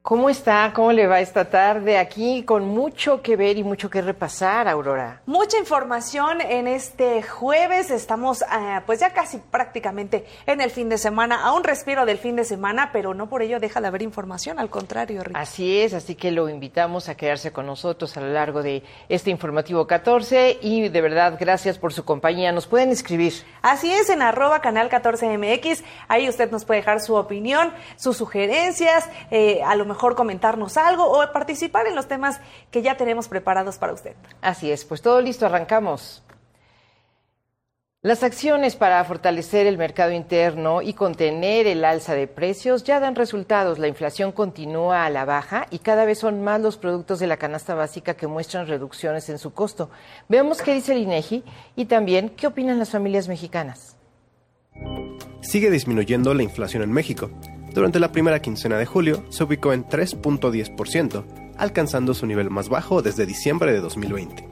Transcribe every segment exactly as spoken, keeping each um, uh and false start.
¿Cómo está? ¿Cómo le va esta tarde? Aquí con mucho que ver y mucho que repasar, Aurora. Mucha información en este jueves. Estamos eh, pues ya casi prácticamente en el fin de semana, a un respiro del fin de semana, pero no por ello deja de haber información, al contrario, Rita. Así es, así que lo invitamos a quedarse con nosotros a lo largo de este informativo catorce y de verdad, gracias por su compañía. Nos pueden escribir. Así es, en arroba canal catorce M X, ahí usted nos puede dejar su opinión, sus sugerencias, eh, a lo mejor mejor comentarnos algo o participar en los temas que ya tenemos preparados para usted. Así es, pues todo listo, arrancamos. Las acciones para fortalecer el mercado interno y contener el alza de precios ya dan resultados. La inflación continúa a la baja y cada vez son más los productos de la canasta básica que muestran reducciones en su costo. Veamos qué dice el INEGI y también qué opinan las familias mexicanas. Sigue disminuyendo la inflación en México. Durante la primera quincena de julio se ubicó en tres punto diez por ciento, alcanzando su nivel más bajo desde diciembre de dos mil veinte.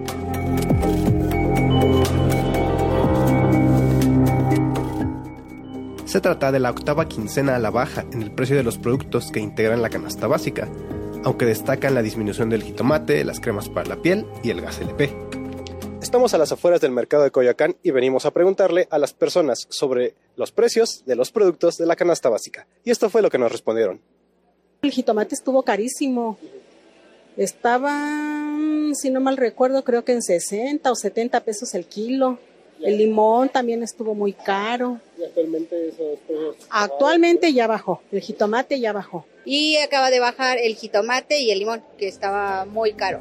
Se trata de la octava quincena a la baja en el precio de los productos que integran la canasta básica, aunque destacan la disminución del jitomate, las cremas para la piel y el gas L P. Estamos a las afueras del mercado de Coyoacán y venimos a preguntarle a las personas sobre los precios de los productos de la canasta básica. Y esto fue lo que nos respondieron. El jitomate estuvo carísimo. Estaba, si no mal recuerdo, creo que en sesenta o setenta pesos el kilo. El limón también estuvo muy caro. ¿Y actualmente esos precios? Actualmente ya bajó, el jitomate ya bajó. Y acaba de bajar el jitomate y el limón, que estaba muy caro.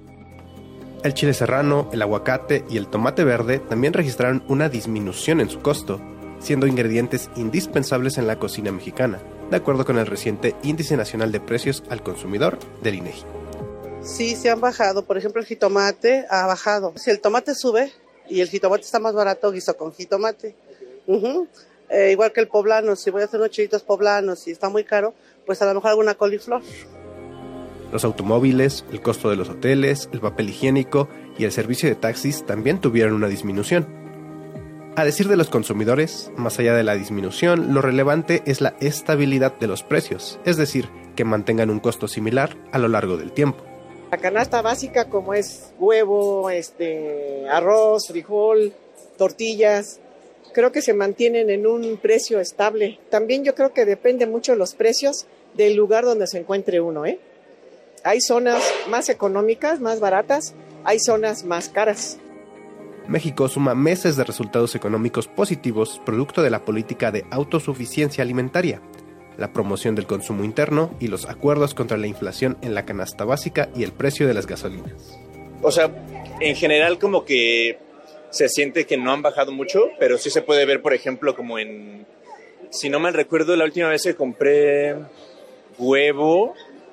El chile serrano, el aguacate y el tomate verde también registraron una disminución en su costo, siendo ingredientes indispensables en la cocina mexicana, de acuerdo con el reciente Índice Nacional de Precios al Consumidor del INEGI. Sí, se han bajado. Por ejemplo, el jitomate ha bajado. Si el tomate sube y el jitomate está más barato, guiso con jitomate. Uh-huh. Eh, igual que el poblano, si voy a hacer unos chilitos poblanos y está muy caro, pues a lo mejor alguna coliflor. Los automóviles, el costo de los hoteles, el papel higiénico y el servicio de taxis también tuvieron una disminución. A decir de los consumidores, más allá de la disminución, lo relevante es la estabilidad de los precios, es decir, que mantengan un costo similar a lo largo del tiempo. La canasta básica, como es huevo, este, arroz, frijol, tortillas, creo que se mantienen en un precio estable. También yo creo que depende mucho los precios del lugar donde se encuentre uno, ¿eh? Hay zonas más económicas, más baratas, hay zonas más caras. México suma meses de resultados económicos positivos producto de la política de autosuficiencia alimentaria, la promoción del consumo interno y los acuerdos contra la inflación en la canasta básica y el precio de las gasolinas. O sea, en general como que se siente que no han bajado mucho, pero sí se puede ver, por ejemplo, como en... Si no mal recuerdo, la última vez que compré huevo...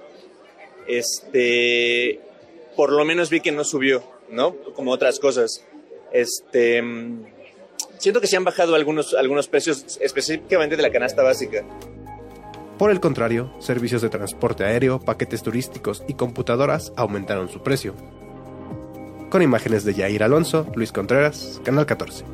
Este, por lo menos vi que no subió, ¿no? Como otras cosas. Este, siento que se han bajado algunos, algunos precios específicamente de la canasta básica. Por el contrario, servicios de transporte aéreo, paquetes turísticos y computadoras aumentaron su precio. Con imágenes de Yair Alonso, Luis Contreras, Canal catorce.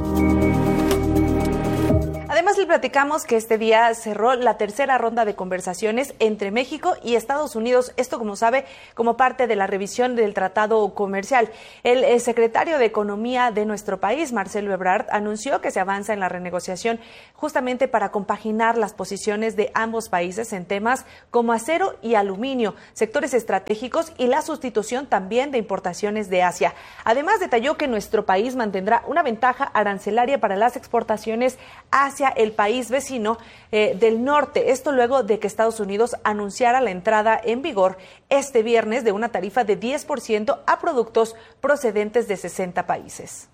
Además, le platicamos que este día cerró la tercera ronda de conversaciones entre México y Estados Unidos, esto como sabe, como parte de la revisión del tratado comercial. El, el secretario de Economía de nuestro país, Marcelo Ebrard, anunció que se avanza en la renegociación justamente para compaginar las posiciones de ambos países en temas como acero y aluminio, sectores estratégicos y la sustitución también de importaciones de Asia. Además, detalló que nuestro país mantendrá una ventaja arancelaria para las exportaciones hacia el país vecino eh, del norte. Esto luego de que Estados Unidos anunciara la entrada en vigor este viernes de una tarifa de diez por ciento a productos procedentes de sesenta países.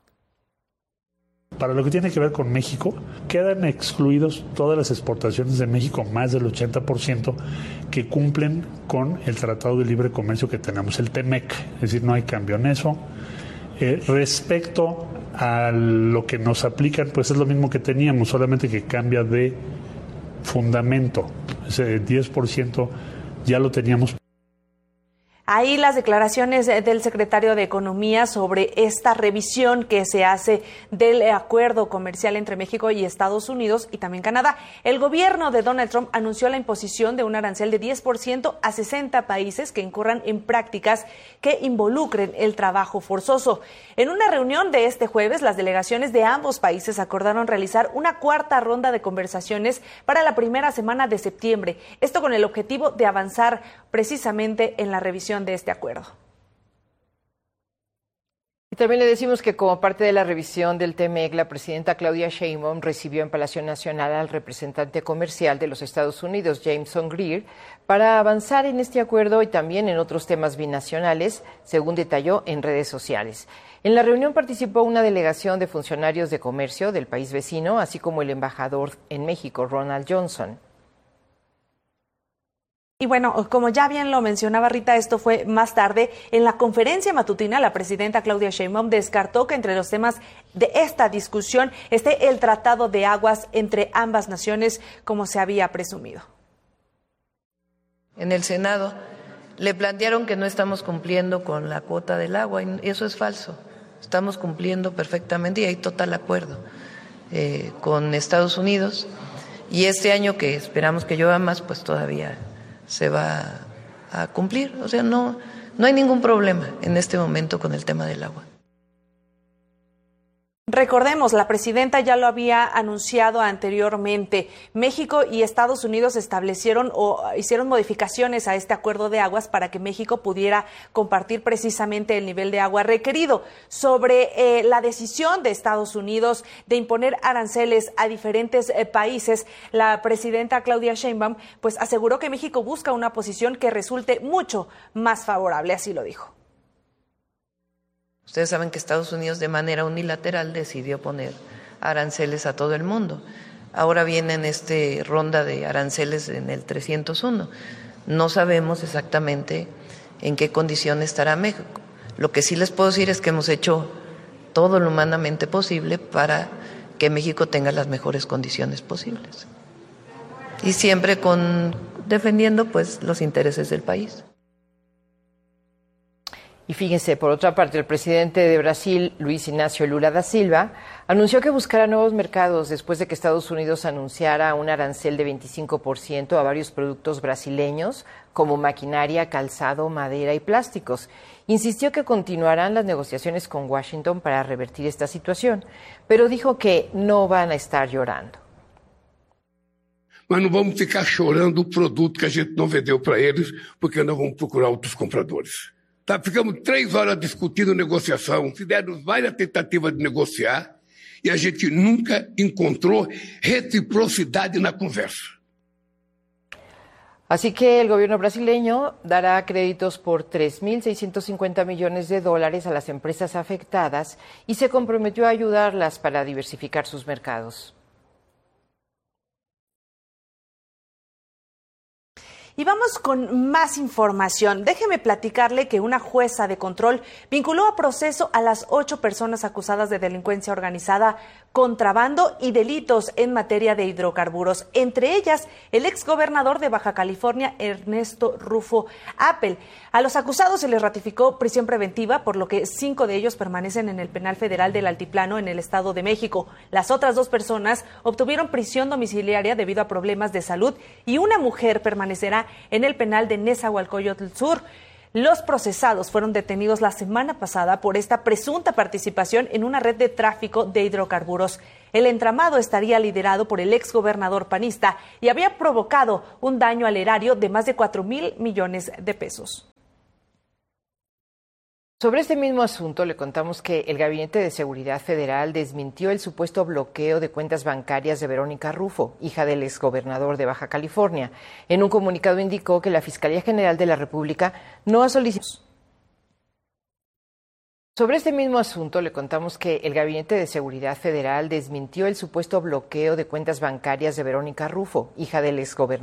Para lo que tiene que ver con México, quedan excluidos todas las exportaciones de México, más del ochenta por ciento, que cumplen con el Tratado de Libre Comercio que tenemos, el T M E C. Es decir, no hay cambio en eso. Eh, respecto a lo que nos aplican, pues es lo mismo que teníamos, solamente que cambia de fundamento. Ese diez por ciento ya lo teníamos. Ahí las declaraciones del secretario de Economía sobre esta revisión que se hace del acuerdo comercial entre México y Estados Unidos y también Canadá. El gobierno de Donald Trump anunció la imposición de un arancel de diez por ciento a sesenta países que incurran en prácticas que involucren el trabajo forzoso. En una reunión de este jueves, las delegaciones de ambos países acordaron realizar una cuarta ronda de conversaciones para la primera semana de septiembre. Esto con el objetivo de avanzar precisamente en la revisión de este acuerdo. Y también le decimos que como parte de la revisión del T M E C, la presidenta Claudia Sheinbaum recibió en Palacio Nacional al representante comercial de los Estados Unidos, Jameson Greer, para avanzar en este acuerdo y también en otros temas binacionales, según detalló en redes sociales. En la reunión participó una delegación de funcionarios de comercio del país vecino, así como el embajador en México, Ronald Johnson. Y bueno, como ya bien lo mencionaba Rita, esto fue más tarde. En la conferencia matutina, la presidenta Claudia Sheinbaum descartó que entre los temas de esta discusión esté el tratado de aguas entre ambas naciones, como se había presumido. En el Senado le plantearon que no estamos cumpliendo con la cuota del agua, y eso es falso. Estamos cumpliendo perfectamente y hay total acuerdo eh, con Estados Unidos. Y este año, que esperamos que llueva más, pues todavía se va a cumplir. O sea, no, no hay ningún problema en este momento con el tema del agua. Recordemos, la presidenta ya lo había anunciado anteriormente. México y Estados Unidos establecieron o hicieron modificaciones a este acuerdo de aguas para que México pudiera compartir precisamente el nivel de agua requerido. Sobre eh, la decisión de Estados Unidos de imponer aranceles a diferentes eh, países, la presidenta Claudia Sheinbaum pues aseguró que México busca una posición que resulte mucho más favorable, así lo dijo. Ustedes saben que Estados Unidos de manera unilateral decidió poner aranceles a todo el mundo. Ahora viene en esta ronda de aranceles en el trescientos uno. No sabemos exactamente en qué condición estará México. Lo que sí les puedo decir es que hemos hecho todo lo humanamente posible para que México tenga las mejores condiciones posibles. Y siempre con defendiendo pues los intereses del país. Y fíjense, por otra parte, el presidente de Brasil, Luis Inácio Lula da Silva, anunció que buscará nuevos mercados después de que Estados Unidos anunciara un arancel de veinticinco por ciento a varios productos brasileños, como maquinaria, calzado, madera y plásticos. Insistió que continuarán las negociaciones con Washington para revertir esta situación, pero dijo que no van a estar llorando. Mas não vamos ficar chorando o produto que a gente não vendeu para eles, porque nós vamos procurar outros compradores. Tá, ficamos três horas discutindo negociação, fizemos várias tentativas de negociar e a gente nunca encontrou reciprocidade na conversa. Así que el gobierno brasileño dará créditos por tres mil seiscientos cincuenta millones de dólares a las empresas afectadas y se comprometió a ayudarlas para diversificar sus mercados. Y vamos con más información. Déjeme platicarle que una jueza de control vinculó a proceso a las ocho personas acusadas de delincuencia organizada, contrabando y delitos en materia de hidrocarburos. Entre ellas, el exgobernador de Baja California, Ernesto Rufo Appel. A los acusados se les ratificó prisión preventiva, por lo que cinco de ellos permanecen en el penal federal del Altiplano en el Estado de México. Las otras dos personas obtuvieron prisión domiciliaria debido a problemas de salud y una mujer permanecerá en el penal de Nezahualcóyotl Sur. Los procesados fueron detenidos la semana pasada por esta presunta participación en una red de tráfico de hidrocarburos. El entramado estaría liderado por el exgobernador panista y había provocado un daño al erario de más de cuatro mil millones de pesos. Sobre este mismo asunto, le contamos que el Gabinete de Seguridad Federal desmintió el supuesto bloqueo de cuentas bancarias de Verónica Rufo, hija del exgobernador de Baja California. En un comunicado indicó que la Fiscalía General de la República no ha solicitado. Sobre este mismo asunto, le contamos que el Gabinete de Seguridad Federal desmintió el supuesto bloqueo de cuentas bancarias de Verónica Rufo, hija del exgobernador